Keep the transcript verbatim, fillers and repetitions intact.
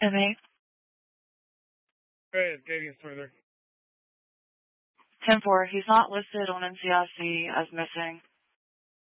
M eight. Hey, it's Gadian Smither. ten four, he's not listed on N C I C as missing.